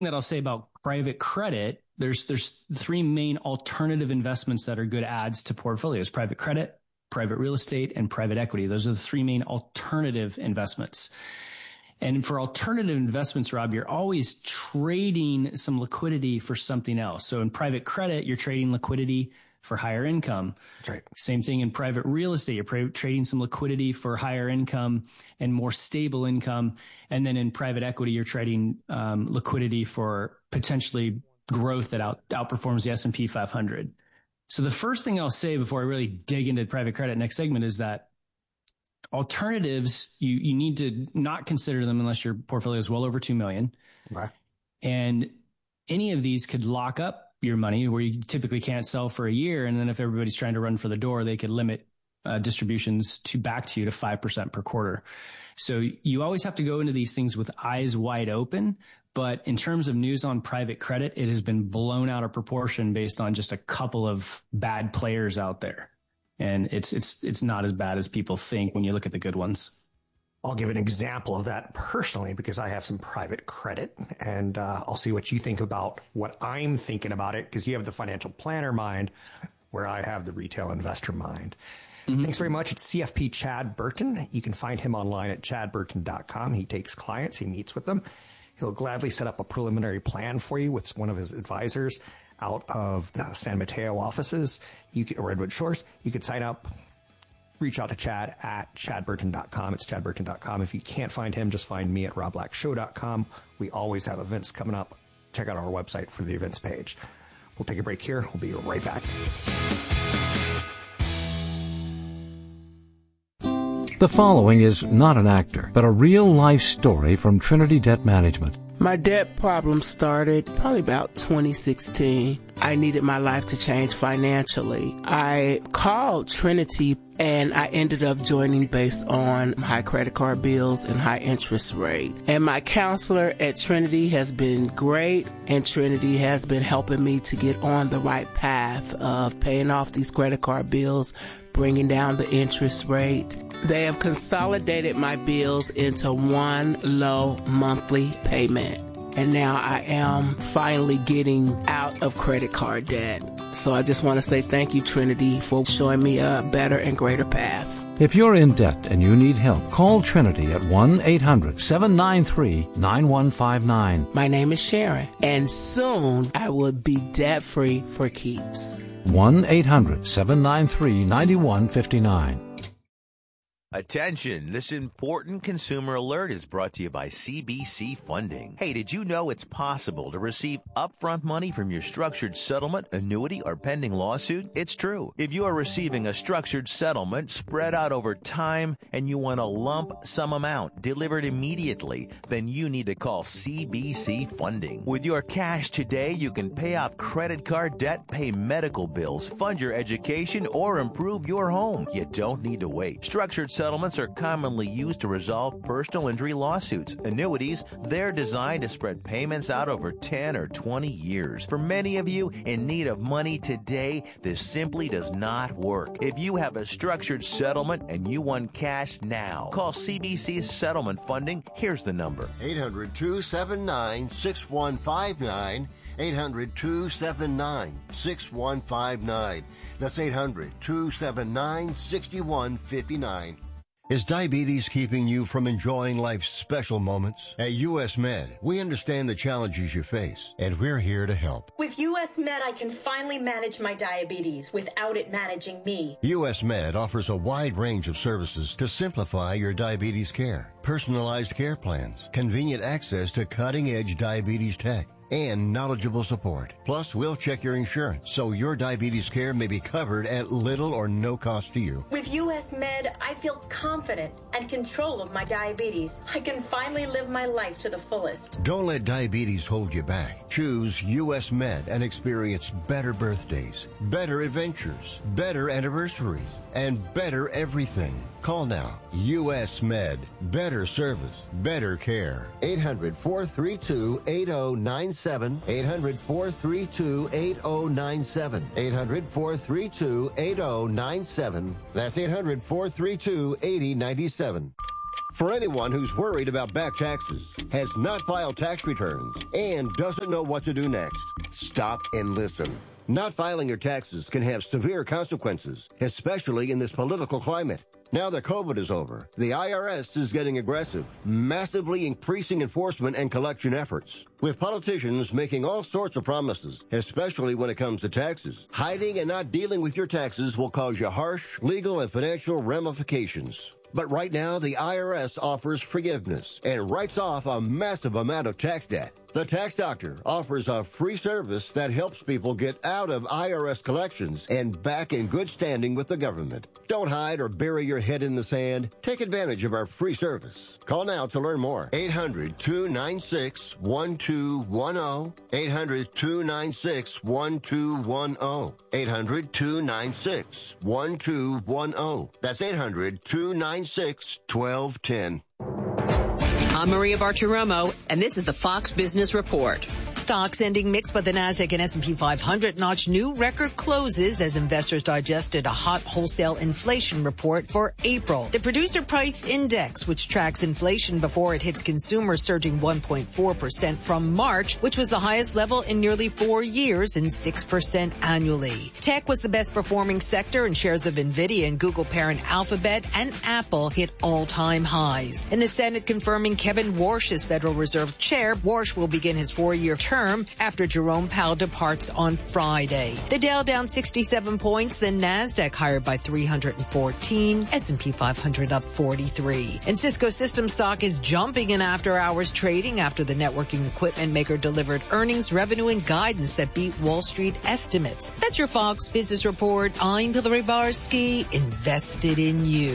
that I'll say about private credit, there's three main alternative investments that are good adds to portfolios: private credit, private real estate, and private equity. Those are the three main alternative investments. And for alternative investments, Rob, you're always trading some liquidity for something else. So in private credit, you're trading liquidity for higher income. That's right. Same thing in private real estate. You're trading some liquidity for higher income and more stable income. And then in private equity, you're trading liquidity for potentially growth that outperforms the S&P 500. So the first thing I'll say before I really dig into private credit next segment is that alternatives, you need to not consider them unless your portfolio is well over $2 million. Right. And any of these could lock up your money where you typically can't sell for a year. And then if everybody's trying to run for the door, they could limit distributions back to you to 5% per quarter. So you always have to go into these things with eyes wide open. But in terms of news on private credit, it has been blown out of proportion based on just a couple of bad players out there. And it's not as bad as people think when you look at the good ones. I'll give an example of that personally because I have some private credit, and I'll see what you think about what I'm thinking about it, because you have the financial planner mind where I have the retail investor mind. Mm-hmm. Thanks very much. It's CFP Chad Burton. You can find him online at chadburton.com. He takes clients. He meets with them. He'll gladly set up a preliminary plan for you with one of his advisors out of the San Mateo offices, or Redwood Shores. You could sign up. Reach out to Chad at chadburton.com. It's chadburton.com. If you can't find him, just find me at robblackshow.com. We always have events coming up. Check out our website for the events page. We'll take a break here. We'll be right back. The following is not an actor, but a real-life story from Trinity Debt Management. My debt problem started probably about 2016. I needed my life to change financially. I called Trinity and I ended up joining based on high credit card bills and high interest rate. And my counselor at Trinity has been great, and Trinity has been helping me to get on the right path of paying off these credit card bills, bringing down the interest rate. They have consolidated my bills into one low monthly payment. And now I am finally getting out of credit card debt. So I just want to say thank you, Trinity, for showing me a better and greater path. If you're in debt and you need help, call Trinity at 1-800-793-9159. My name is Sharon, and soon I will be debt-free for keeps. 1-800-793-9159. Attention, this important consumer alert is brought to you by CBC Funding. Hey, did you know it's possible to receive upfront money from your structured settlement, annuity, or pending lawsuit? It's true. If you are receiving a structured settlement spread out over time and you want a lump sum amount delivered immediately, then you need to call CBC Funding. With your cash today, you can pay off credit card debt, pay medical bills, fund your education, or improve your home. You don't need to wait. Structured settlements are commonly used to resolve personal injury lawsuits. Annuities, they're designed to spread payments out over 10 or 20 years. For many of you in need of money today, this simply does not work. If you have a structured settlement and you want cash now, call CBC's Settlement Funding. Here's the number. 800-279-6159. 800-279-6159. That's 800-279-6159. Is diabetes keeping you from enjoying life's special moments? At U.S. Med, we understand the challenges you face, and we're here to help. With U.S. Med, I can finally manage my diabetes without it managing me. U.S. Med offers a wide range of services to simplify your diabetes care. Personalized care plans, convenient access to cutting-edge diabetes tech, and knowledgeable support. Plus, we'll check your insurance so your diabetes care may be covered at little or no cost to you. With U.S. Med, I feel confident and control of my diabetes. I can finally live my life to the fullest. Don't let diabetes hold you back. Choose U.S. Med and experience better birthdays, better adventures, better anniversaries, and better everything. Call now. U.S. Med. Better service. Better care. 800-432-8097. 800-432-8097. 800-432-8097. That's 800-432-8097. For anyone who's worried about back taxes, has not filed tax returns, and doesn't know what to do next, stop and listen. Not filing your taxes can have severe consequences, especially in this political climate. Now that COVID is over, the IRS is getting aggressive, massively increasing enforcement and collection efforts. With politicians making all sorts of promises, especially when it comes to taxes, hiding and not dealing with your taxes will cause you harsh legal and financial ramifications. But right now, the IRS offers forgiveness and writes off a massive amount of tax debt. The Tax Doctor offers a free service that helps people get out of IRS collections and back in good standing with the government. Don't hide or bury your head in the sand. Take advantage of our free service. Call now to learn more. 800-296-1210. 800-296-1210. 800-296-1210. That's 800-296-1210. I'm Maria Bartiromo, and this is the Fox Business Report. Stocks ending mixed, but the Nasdaq and S&P 500 notched new record closes as investors digested a hot wholesale inflation report for April. The Producer Price Index, which tracks inflation before it hits consumers, surging 1.4% from March, which was the highest level in nearly 4 years, and 6% annually. Tech was the best performing sector, and shares of Nvidia and Google parent Alphabet and Apple hit all-time highs. In the Senate confirming Kevin Warsh as Federal Reserve Chair, Warsh will begin his 4-year term after Jerome Powell departs on Friday. The Dow down 67 points, the Nasdaq higher by 314, S&P 500 up 43. And Cisco Systems stock is jumping in after-hours trading after the networking equipment maker delivered earnings, revenue, and guidance that beat Wall Street estimates. That's your Fox Business Report. I'm Hillary Barsky, invested in you.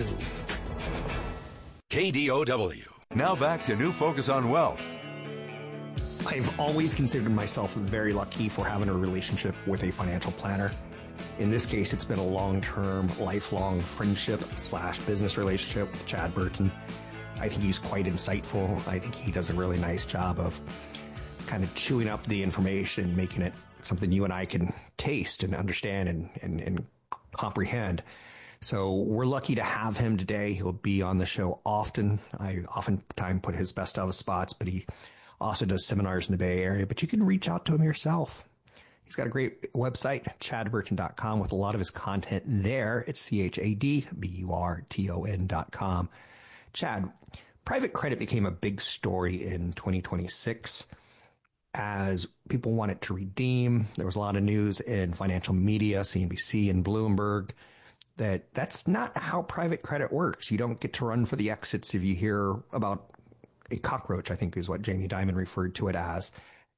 KDOW. Now back to New Focus on Wealth. I've always considered myself very lucky for having a relationship with a financial planner. In this case, it's been a long-term, lifelong friendship/business relationship with Chad Burton. I think he's quite insightful. I think he does a really nice job of kind of chewing up the information, making it something you and I can taste and understand and comprehend. So we're lucky to have him today. He'll be on the show often. I oftentimes put his best out of spots, but he also does seminars in the Bay Area. But you can reach out to him yourself. He's got a great website, chadburton.com, with a lot of his content there. It's ChadBurton.com. Chad, private credit became a big story in 2026 as people wanted to redeem. There was a lot of news in financial media, CNBC and Bloomberg, that's not how private credit works. You don't get to run for the exits if you hear about a cockroach, I think is what Jamie Dimon referred to it as.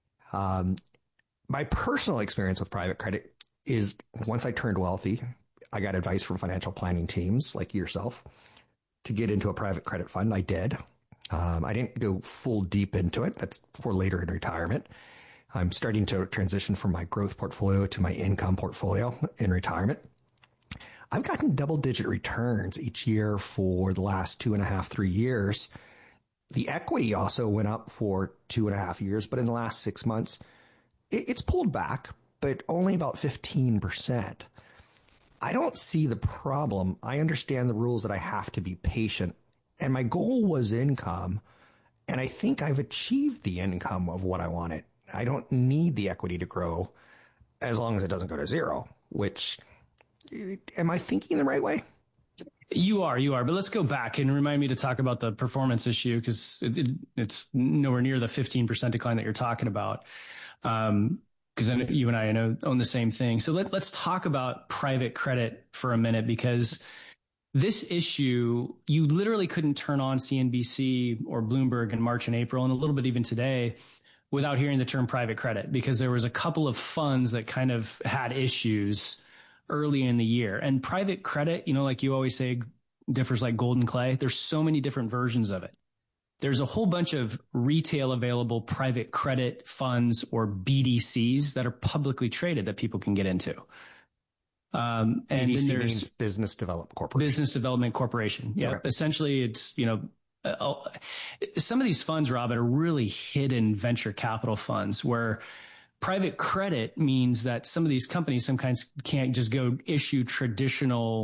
My personal experience with private credit is once I turned wealthy, I got advice from financial planning teams like yourself to get into a private credit fund. I did. I didn't go full deep into it. That's for later in retirement. I'm starting to transition from my growth portfolio to my income portfolio in retirement. I've gotten double-digit returns each year for the last 2.5-3 years. The equity also went up for 2.5 years, but in the last 6 months, it's pulled back, but only about 15%. I don't see the problem. I understand the rules that I have to be patient, and my goal was income, and I think I've achieved the income of what I wanted. I don't need the equity to grow as long as it doesn't go to zero, which... Am I thinking the right way? You are. But let's go back and remind me to talk about the performance issue because it's nowhere near the 15% decline that you're talking about. Because you and I own the same thing. So let's talk about private credit for a minute, because this issue, you literally couldn't turn on CNBC or Bloomberg in March and April, and a little bit even today, without hearing the term private credit, because there was a couple of funds that kind of had issues early in the year. And private credit, like you always say, differs like golden clay. There's so many different versions of it. There's a whole bunch of retail available private credit funds or BDCs that are publicly traded that people can get into. And BDC then means Business Development Corporation. Business Development Corporation. Yeah. Okay. Essentially, it's, some of these funds, Robin, are really hidden venture capital funds where private credit means that some of these companies sometimes can't just go issue traditional,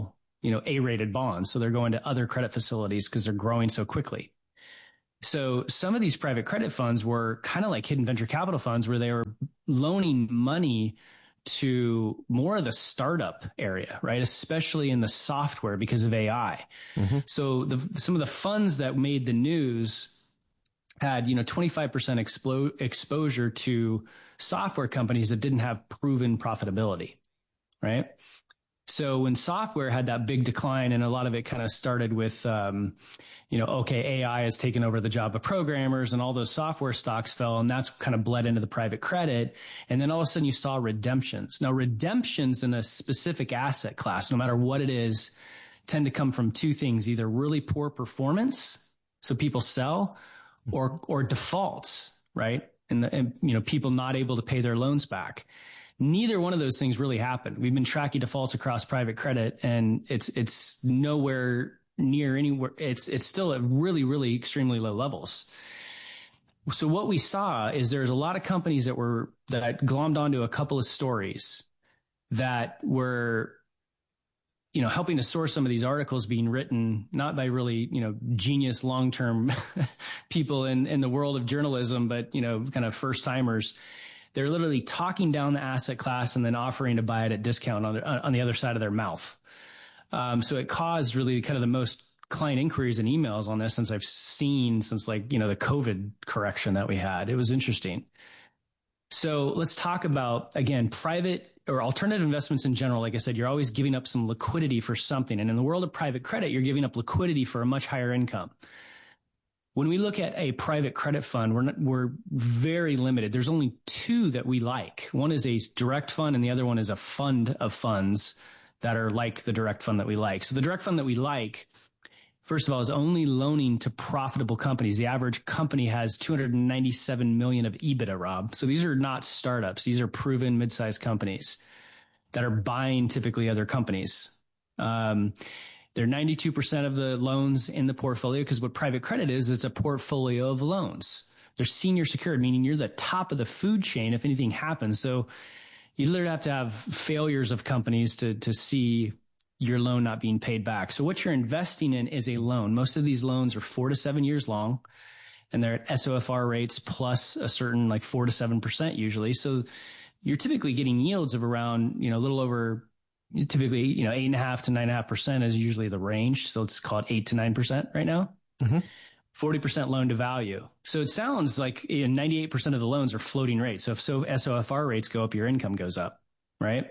A-rated bonds. So they're going to other credit facilities because they're growing so quickly. So some of these private credit funds were kind of like hidden venture capital funds where they were loaning money to more of the startup area, right? Especially in the software because of AI. Mm-hmm. So some of the funds that made the news had, 25% exposure to software companies that didn't have proven profitability, right? So when software had that big decline, and a lot of it kind of started with, AI has taken over the job of programmers, and all those software stocks fell, and that's kind of bled into the private credit. And then all of a sudden you saw redemptions. Now, redemptions in a specific asset class, no matter what it is, tend to come from two things: either really poor performance, so people sell, or defaults, right? And people not able to pay their loans back. Neither one of those things really happened. We've been tracking defaults across private credit, and it's nowhere near anywhere. It's still at really, really extremely low levels. So what we saw is there's a lot of companies that glommed onto a couple of stories that were, helping to source some of these articles being written, not by really, genius long-term people in the world of journalism, but, kind of first timers. They're literally talking down the asset class and then offering to buy it at discount on the other side of their mouth. So it caused really kind of the most client inquiries and emails on this since the COVID correction that we had. It was interesting. So let's talk about, again, private or alternative investments in general. Like I said, you're always giving up some liquidity for something. And in the world of private credit, you're giving up liquidity for a much higher income. When we look at a private credit fund, we're very limited. There's only two that we like. One is a direct fund and the other one is a fund of funds that are like the direct fund that we like. So the direct fund that we like, first of all, is only loaning to profitable companies. The average company has 297 million of EBITDA, Rob. So these are not startups. These are proven mid-sized companies that are buying typically other companies. They're 92% of the loans in the portfolio, because what private credit is, it's a portfolio of loans. They're senior secured, meaning you're the top of the food chain if anything happens. So you literally have to have failures of companies to see your loan not being paid back. So what you're investing in is a loan. Most of these loans are 4 to 7 years long, and they're at SOFR rates plus a certain 4 to 7% usually. So you're typically getting yields of around, a little over, typically, 8.5% to 9.5% is usually the range. So let's call it 8 to 9% right now. Mm-hmm. 40% loan to value. So it sounds like 98% of the loans are floating rates. So if SOFR rates go up, your income goes up, right?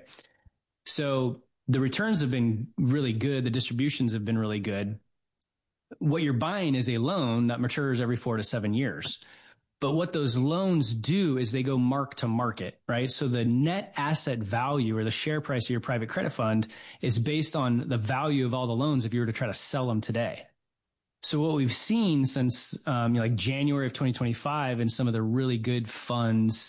So the returns have been really good. The distributions have been really good. What you're buying is a loan that matures every 4 to 7 years. But what those loans do is they go mark to market, right? So the net asset value or the share price of your private credit fund is based on the value of all the loans if you were to try to sell them today. So what we've seen since January of 2025 in some of the really good funds,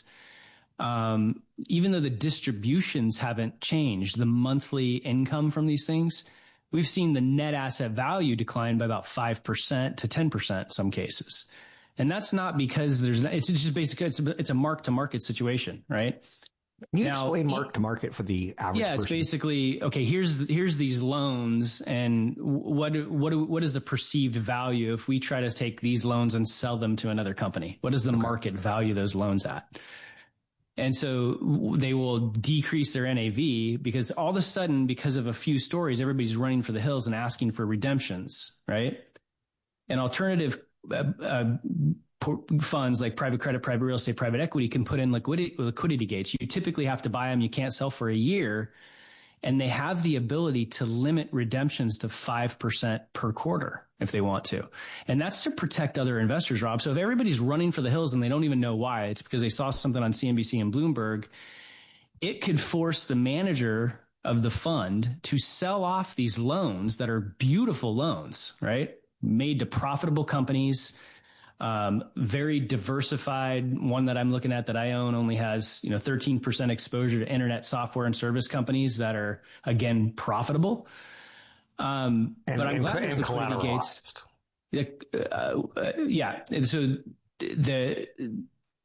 even though the distributions haven't changed, the monthly income from these things, we've seen the net asset value decline by about 5% to 10% in some cases. And that's not because it's just basically, it's a mark to market situation, right? Can you explain mark to market for the average person? It's basically, okay, here's these loans, and what is the perceived value if we try to take these loans and sell them to another company? What does the market value those loans at? And so they will decrease their NAV because all of a sudden, because of a few stories, everybody's running for the hills and asking for redemptions, right? And alternative funds like private credit, private real estate, private equity can put in liquidity gates. You typically have to buy them. You can't sell for a year. And they have the ability to limit redemptions to 5% per quarter if they want to. And that's to protect other investors, Rob. So if everybody's running for the hills and they don't even know why, it's because they saw something on CNBC and Bloomberg, it could force the manager of the fund to sell off these loans that are beautiful loans, right? Made to profitable companies, very diversified. One that I'm looking at that I own only has 13% exposure to internet software and service companies that are, again, profitable. But I'm glad there's liquidity gates. Yeah. And so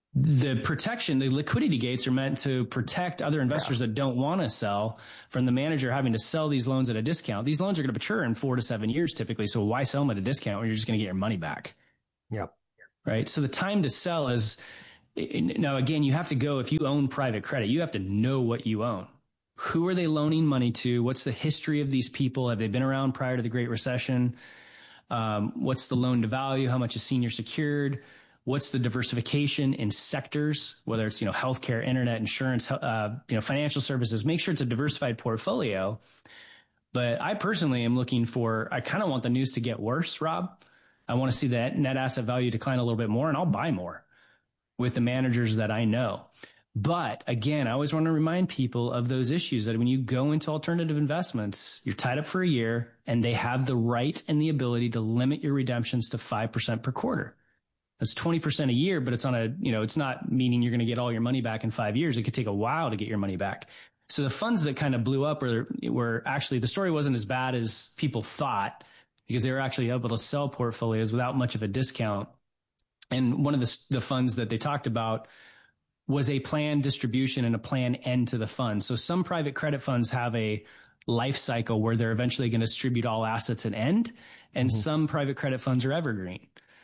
the protection, the liquidity gates are meant to protect other investors that don't want to sell from the manager having to sell these loans at a discount. These loans are going to mature in 4 to 7 years typically. So why sell them at a discount when you're just going to get your money back? Yep. Right. So the time to sell is, now again, you have to go, if you own private credit, you have to know what you own. Who are they loaning money to? What's the history of these people? Have they been around prior to the Great Recession? What's the loan to value? How much is senior secured? What's the diversification in sectors, whether it's, healthcare, internet, insurance, financial services? Make sure it's a diversified portfolio. But I personally am looking I kind of want the news to get worse, Rob. I want to see that net asset value decline a little bit more, and I'll buy more with the managers that I know. But again, I always want to remind people of those issues that when you go into alternative investments, you're tied up for a year and they have the right and the ability to limit your redemptions to 5% per quarter. That's 20% a year, but it's on it's not meaning you're going to get all your money back in 5 years. It could take a while to get your money back. So the funds that kind of blew up were actually, the story wasn't as bad as people thought because they were actually able to sell portfolios without much of a discount. And one of the funds that they talked about was a planned distribution and a planned end to the fund. So some private credit funds have a life cycle where they're eventually going to distribute all assets and end, and some private credit funds are evergreen.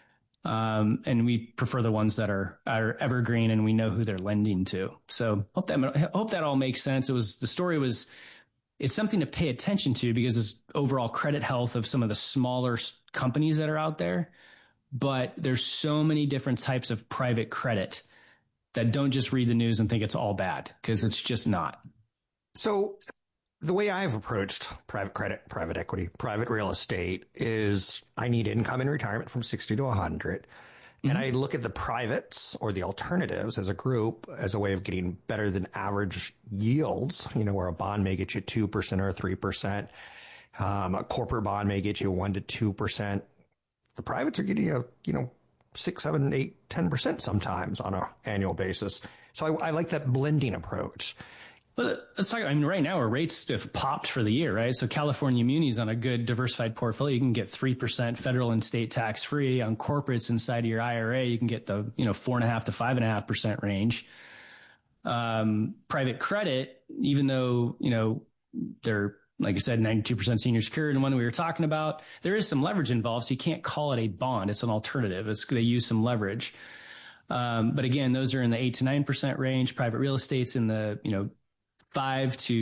And we prefer the ones that are evergreen and we know who they're lending to. So hope that all makes sense. It's something to pay attention to because it's overall credit health of some of the smaller companies that are out there. But there's so many different types of private credit that don't just read the news and think it's all bad, because it's just not. So the way I've approached private credit, private equity, private real estate is I need income in retirement from 60 to 100. And I look at the privates or the alternatives as a group as a way of getting better than average yields, where a bond may get you 2% or 3%. A corporate bond may get you 1 to 2%. The privates are getting you, 6, 7, 8, 10% sometimes on an annual basis. So I like that blending approach. Well, let's talk. Right now our rates have popped for the year, right? So California munis on a good diversified portfolio, you can get 3% federal and state tax free. On corporates inside of your IRA, you can get the 4.5% to 5.5% range. Private credit, even though they're, like I said, 92% senior secured, and one we were talking about, there is some leverage involved, so you can't call it a bond. It's an alternative. They use some leverage. But again, those are in the 8 to 9% range. Private real estate's in the 5 to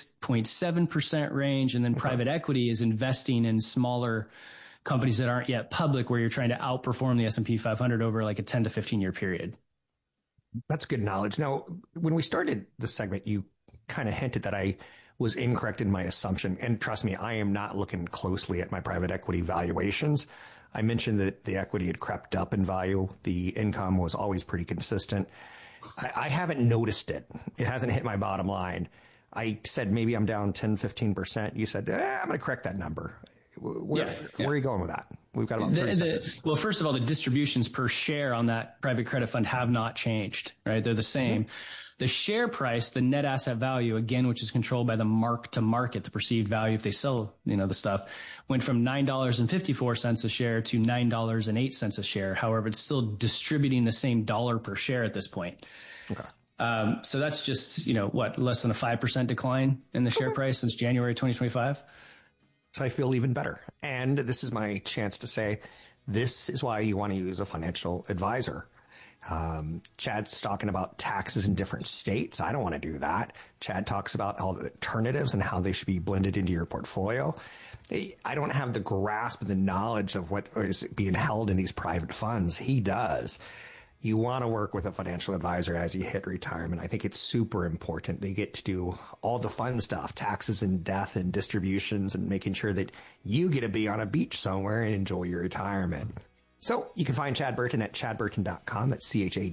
6.7% range, and then private equity is investing in smaller companies that aren't yet public, where you're trying to outperform the S&P 500 over like a 10 to 15 year period. That's good knowledge. Now, when we started the segment, you kind of hinted that I was incorrect in my assumption. And trust me, I am not looking closely at my private equity valuations. I mentioned that the equity had crept up in value. The income was always pretty consistent. I haven't noticed it. It hasn't hit my bottom line. I said, maybe I'm down 10, 15%. You said, I'm going to correct that number. Where are you going with that? We've got about 30 seconds. Well, first of all, the distributions per share on that private credit fund have not changed, right? They're the same. The share price, the net asset value, again, which is controlled by the mark to market, the perceived value if they sell, the stuff, went from $9.54 a share to $9.08 a share. However, it's still distributing the same dollar per share at this point. Okay. So that's just, less than a 5% decline in the share price since January 2025. So I feel even better. And this is my chance to say, this is why you want to use a financial advisor. Chad's talking about taxes in different states. I don't want to do that. Chad talks about all the alternatives and how they should be blended into your portfolio. I don't have the grasp of the knowledge of what is being held in these private funds. He does. You want to work with a financial advisor as you hit retirement. I think it's super important. They get to do all the fun stuff, taxes and death and distributions, and making sure that you get to be on a beach somewhere and enjoy your retirement. So you can find Chad Burton at chadburton.com. That's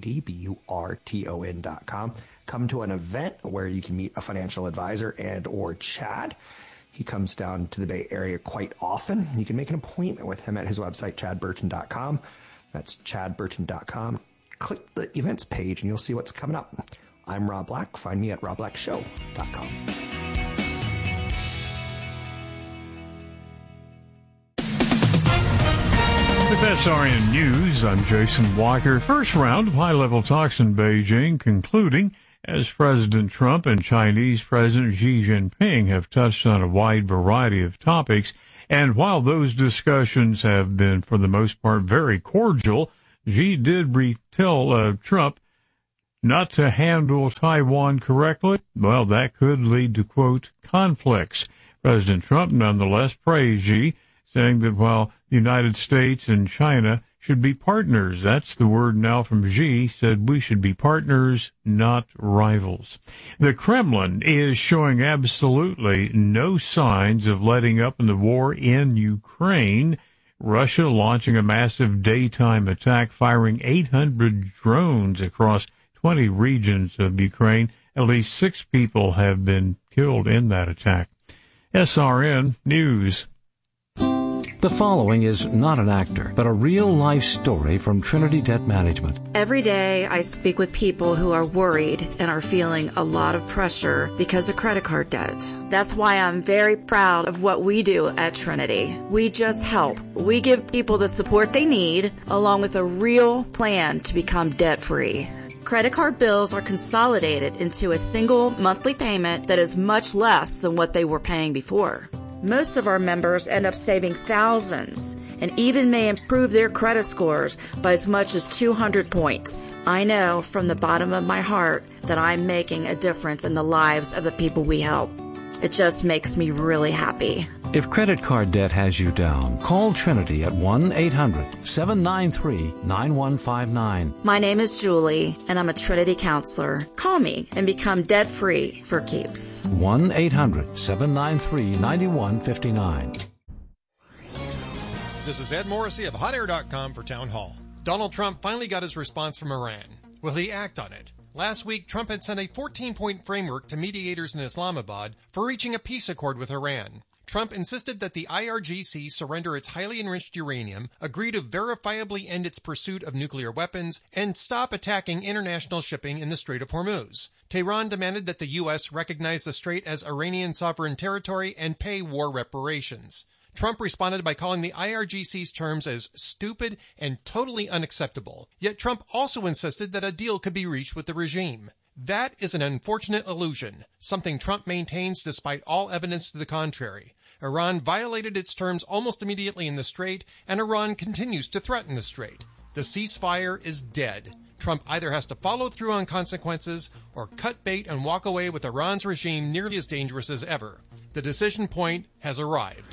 ChadBurton.com. Come to an event where you can meet a financial advisor and or Chad. He comes down to the Bay Area quite often. You can make an appointment with him at his website, chadburton.com. That's chadburton.com. Click the events page and you'll see what's coming up. I'm Rob Black. Find me at robblackshow.com. With SRN News, I'm Jason Walker. First round of high-level talks in Beijing concluding as President Trump and Chinese President Xi Jinping have touched on a wide variety of topics. And while those discussions have been, for the most part, very cordial, Xi did tell Trump not to handle Taiwan correctly. Well, that could lead to, quote, conflicts. President Trump nonetheless praised Xi, saying that while the United States and China should be partners, that's the word now from Xi, said we should be partners, not rivals. The Kremlin is showing absolutely no signs of letting up in the war in Ukraine. Russia launching a massive daytime attack, firing 800 drones across 20 regions of Ukraine. At least 6 people have been killed in that attack. SRN News. The following is not an actor, but a real-life story from Trinity Debt Management. Every day I speak with people who are worried and are feeling a lot of pressure because of credit card debt. That's why I'm very proud of what we do at Trinity. We just help. We give people the support they need, along with a real plan to become debt-free. Credit card bills are consolidated into a single monthly payment that is much less than what they were paying before. Most of our members end up saving thousands and even may improve their credit scores by as much as 200 points. I know from the bottom of my heart that I'm making a difference in the lives of the people we help. It just makes me really happy. If credit card debt has you down, call Trinity at 1-800-793-9159. My name is Julie, and I'm a Trinity counselor. Call me and become debt-free for keeps. 1-800-793-9159. This is Ed Morrissey of HotAir.com for Town Hall. Donald Trump finally got his response from Iran. Will he act on it? Last week, Trump had sent a 14-point framework to mediators in Islamabad for reaching a peace accord with Iran. Trump insisted that the IRGC surrender its highly enriched uranium, agree to verifiably end its pursuit of nuclear weapons, and stop attacking international shipping in the Strait of Hormuz. Tehran demanded that the U.S. recognize the strait as Iranian sovereign territory and pay war reparations. Trump responded by calling the IRGC's terms as stupid and totally unacceptable. Yet Trump also insisted that a deal could be reached with the regime. That is an unfortunate illusion, something Trump maintains despite all evidence to the contrary. Iran violated its terms almost immediately in the strait, and Iran continues to threaten the strait. The ceasefire is dead. Trump either has to follow through on consequences or cut bait and walk away with Iran's regime nearly as dangerous as ever. The decision point has arrived.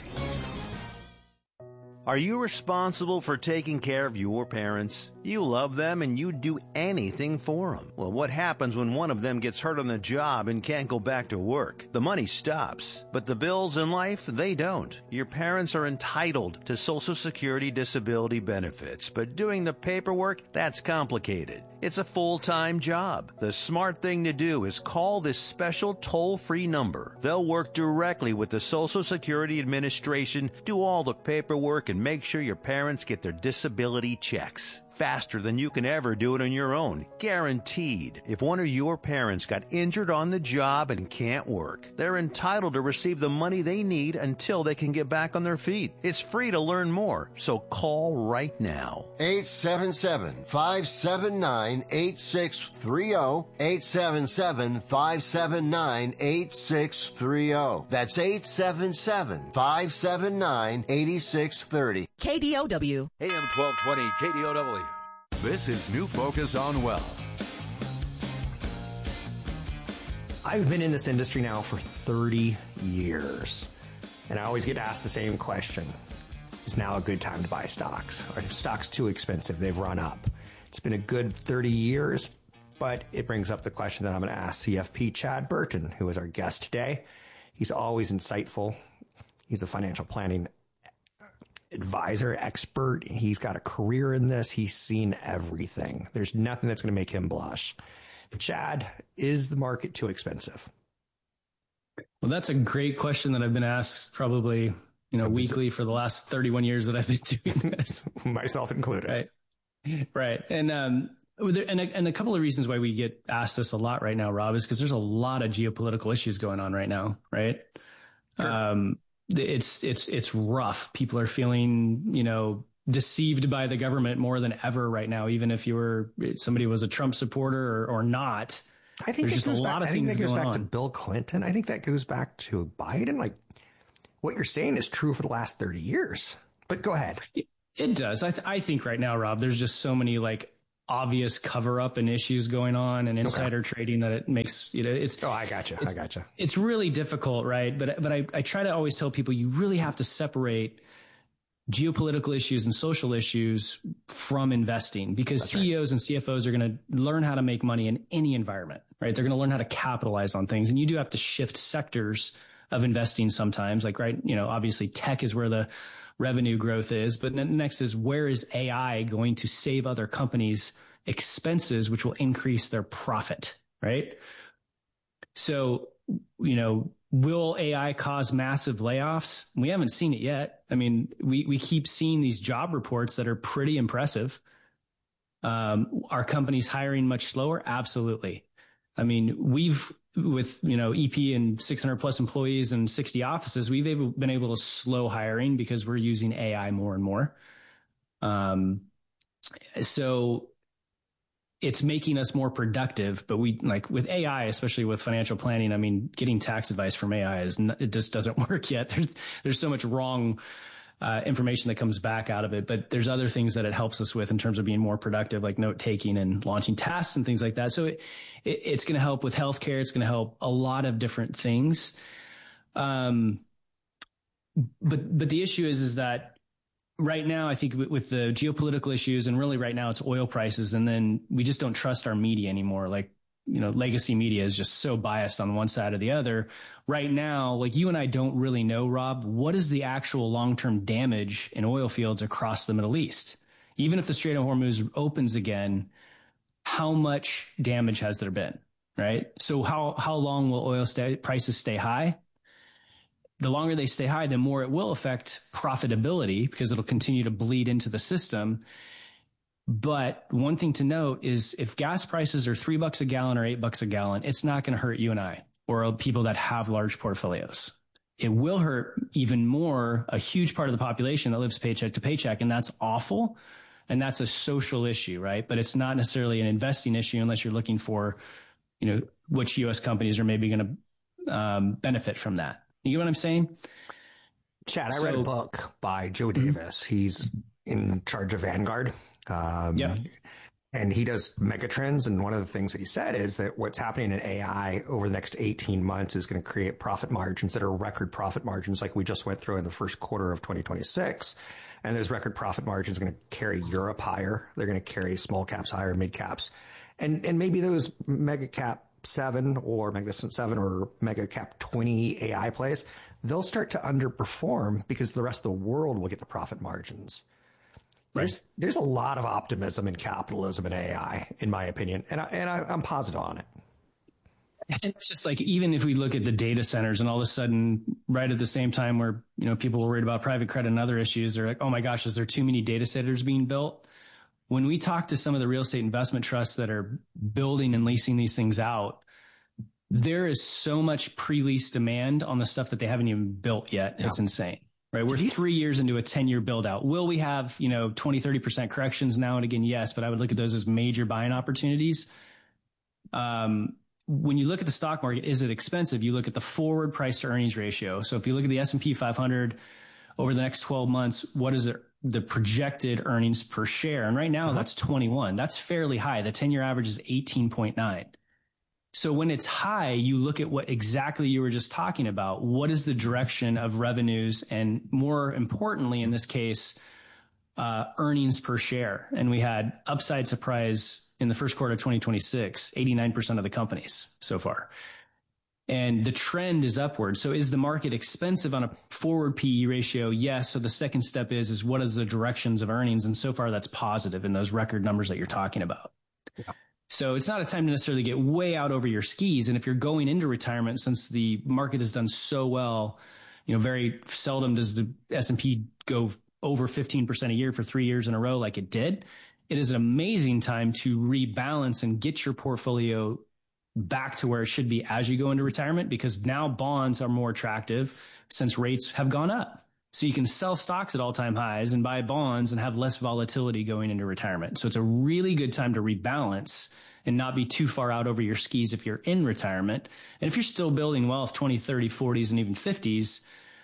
Are you responsible for taking care of your parents? You love them and you'd do anything for them. Well, what happens when one of them gets hurt on the job and can't go back to work? The money stops, but the bills in life, they don't. Your parents are entitled to Social Security disability benefits, but doing the paperwork, that's complicated. It's a full-time job. The smart thing to do is call this special toll-free number. They'll work directly with the Social Security Administration, do all the paperwork, and make sure your parents get their disability checks. Faster than you can ever do it on your own. Guaranteed. If one of your parents got injured on the job and can't work, they're entitled to receive the money they need until they can get back on their feet. It's free to learn more, so call right now. 877-579-8630. 877-579-8630. That's 877-579-8630. KDOW. AM 1220 KDOW. This is New Focus on Wealth. I've been in this industry now for 30 years, and I always get asked the same question. Is now a good time to buy stocks? Are stocks too expensive? They've run up. It's been a good 30 years, but it brings up the question that I'm going to ask CFP Chad Burton, who is our guest today. He's always insightful. He's a financial planning advisor, expert. He's got a career in this. He's seen everything. There's nothing that's going to make him blush. Chad, is the market too expensive? Well, that's a great question that I've been asked probably, weekly for the last 31 years that I've been doing this. Myself included. Right. And a couple of reasons why we get asked this a lot right now, Rob, is because there's a lot of geopolitical issues going on right now, right? Sure. It's rough. People are feeling, deceived by the government more than ever right now, even if somebody was a Trump supporter or not. I think there's just a lot of things going on. I think that goes back to Bill Clinton. I think that goes back to Biden. Like, what you're saying is true for the last 30 years. But go ahead. It does. I think right now, Rob, there's just so many like obvious cover up and issues going on and insider trading that it makes, it's. Oh, I gotcha. It's really difficult, right? But I try to always tell people you really have to separate geopolitical issues and social issues from investing, because that's CEOs and CFOs are going to learn how to make money in any environment, right? They're going to learn how to capitalize on things. And you do have to shift sectors of investing sometimes, like, right, obviously tech is where the revenue growth is, but next is, where is AI going to save other companies expenses, which will increase their profit, right? So, will AI cause massive layoffs? We haven't seen it yet. I mean, we keep seeing these job reports that are pretty impressive. Are companies hiring much slower? Absolutely. I mean, with EP and 600 plus employees and 60 offices, we've been able to slow hiring because we're using AI more and more. So it's making us more productive, but with AI, especially with financial planning, I mean, getting tax advice from AI it just doesn't work yet. There's so much wrong information that comes back out of it, but there's other things that it helps us with in terms of being more productive, like note taking and launching tasks and things like that. So it's going to help with healthcare. It's going to help a lot of different things. But the issue is that right now, I think with the geopolitical issues, and really right now it's oil prices, and then we just don't trust our media anymore. Like, legacy media is just so biased on one side or the other. Right now, like, you and I don't really know, Rob, what is the actual long-term damage in oil fields across the Middle East? Even if the Strait of Hormuz opens again, how much damage has there been, right? So how long will oil prices stay high? The longer they stay high, the more it will affect profitability, because it'll continue to bleed into the system. But one thing to note is, if gas prices are $3 a gallon or $8 a gallon, it's not going to hurt you and I or people that have large portfolios. It will hurt even more a huge part of the population that lives paycheck to paycheck. And that's awful. And that's a social issue, right? But it's not necessarily an investing issue unless you're looking for, which U.S. companies are maybe going to benefit from that. You get what I'm saying? Chad, I read a book by Joe Davis. He's in charge of Vanguard. And he does megatrends. And one of the things that he said is that what's happening in AI over the next 18 months is going to create profit margins that are record profit margins, like we just went through in the first quarter of 2026. And those record profit margins are going to carry Europe higher. They're going to carry small caps higher, mid caps. And maybe those mega cap 7 or Magnificent 7 or mega cap 20 AI plays, they'll start to underperform because the rest of the world will get the profit margins. There's a lot of optimism in capitalism and AI, in my opinion, and I'm positive on it. It's just like, even if we look at the data centers, and all of a sudden, right at the same time where people were worried about private credit and other issues, they're like, oh my gosh, is there too many data centers being built? When we talk to some of the real estate investment trusts that are building and leasing these things out, there is so much pre-lease demand on the stuff that they haven't even built yet. Yeah. It's insane. Right. We're 3 years into a 10-year build out. Will we have, 20, 30% corrections now and again? Yes. But I would look at those as major buying opportunities. When you look at the stock market, is it expensive? You look at the forward price to earnings ratio. So if you look at the S&P 500 over the next 12 months, what is the projected earnings per share? And right now that's 21. That's fairly high. The 10-year average is 18.9. So when it's high, you look at what exactly you were just talking about. What is the direction of revenues? And more importantly, in this case, earnings per share. And we had upside surprise in the first quarter of 2026, 89% of the companies so far. And the trend is upward. So is the market expensive on a forward PE ratio? Yes. So the second step is what is the directions of earnings? And so far that's positive in those record numbers that you're talking about. Yeah. So it's not a time to necessarily get way out over your skis. And if you're going into retirement, since the market has done so well, very seldom does the S&P go over 15% a year for 3 years in a row like it did. It is an amazing time to rebalance and get your portfolio back to where it should be as you go into retirement, because now bonds are more attractive since rates have gone up. So you can sell stocks at all-time highs and buy bonds and have less volatility going into retirement. So it's a really good time to rebalance and not be too far out over your skis if you're in retirement. And if you're still building wealth 20, 30, 40s, and even 50s,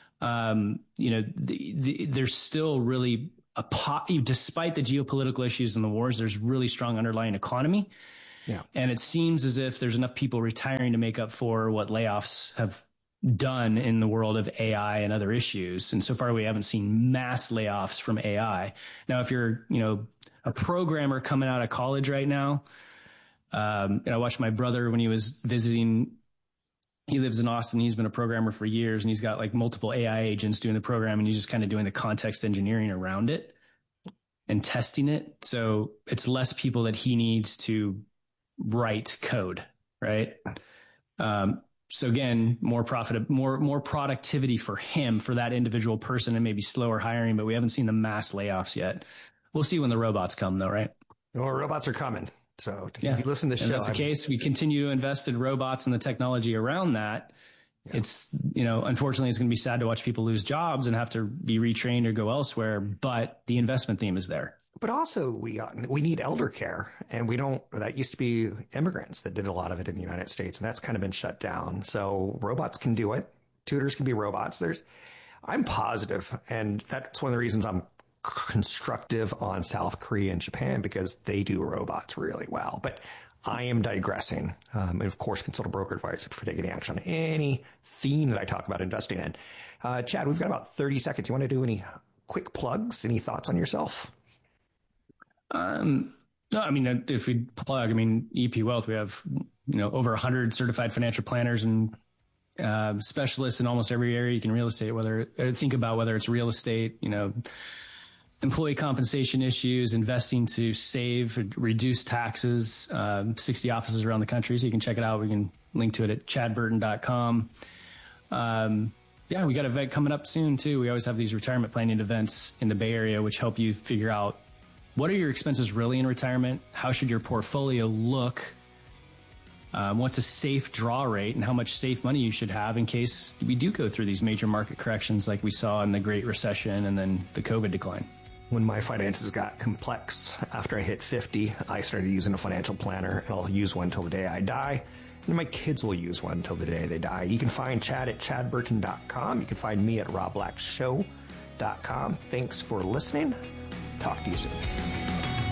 there's still really despite the geopolitical issues and the wars, there's really strong underlying economy. Yeah. And it seems as if there's enough people retiring to make up for what layoffs have done in the world of AI and other issues. And so far, we haven't seen mass layoffs from AI. Now, if you're, a programmer coming out of college right now, and I watched my brother when he was visiting. He lives in Austin. He's been a programmer for years, and he's got like multiple AI agents doing the program, and he's just kind of doing the context engineering around it and testing it. So it's less people that he needs to write code, right? So again, more productivity for him, for that individual person, and maybe slower hiring, but we haven't seen the mass layoffs yet. We'll see when the robots come though, right? Well, robots are coming. So yeah. If you listen to the show, that's the case. We continue to invest in robots and the technology around that. Yeah. It's, unfortunately, it's going to be sad to watch people lose jobs and have to be retrained or go elsewhere, but the investment theme is there. But also we need elder care, and that used to be immigrants that did a lot of it in the United States, and that's kind of been shut down. So robots can do it. Tutors can be robots. I'm positive, and that's one of the reasons I'm constructive on South Korea and Japan, because they do robots really well. But I am digressing. And of course, consult a broker advisor for taking action on any theme that I talk about investing in. Chad, we've got about 30 seconds. You want to do any quick plugs? Any thoughts on yourself? No, if we plug, EP Wealth, we have, over 100 certified financial planners and specialists in almost every area you can whether it's real estate, employee compensation issues, investing to save, reduce taxes, 60 offices around the country. So you can check it out. We can link to it at chadburton.com. We got an event coming up soon too. We always have these retirement planning events in the Bay Area, which help you figure out what are your expenses really in retirement? How should your portfolio look? What's a safe draw rate, and how much safe money you should have in case we do go through these major market corrections like we saw in the Great Recession and then the COVID decline. When my finances got complex after I hit 50, I started using a financial planner, and I'll use one until the day I die. And my kids will use one until the day they die. You can find Chad at chadburton.com. You can find me at robblackshow.com. Thanks for listening. Talk to you soon.